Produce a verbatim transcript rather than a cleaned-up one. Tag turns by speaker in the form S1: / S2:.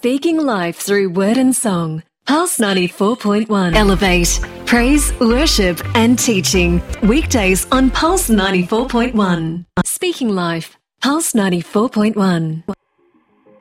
S1: Speaking life through word and song. Pulse ninety-four point one. Elevate, praise, worship and teaching. Weekdays on Pulse ninety-four point one. Speaking life. Pulse ninety-four point one.